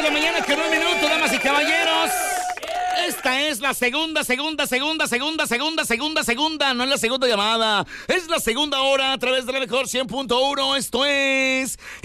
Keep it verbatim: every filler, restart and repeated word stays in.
la mañana con un minuto, damas y caballeros. Esta es la segunda, segunda, segunda, segunda, segunda, segunda, segunda. No es la segunda llamada. Es la segunda hora a través de la mejor cien punto uno. Esto es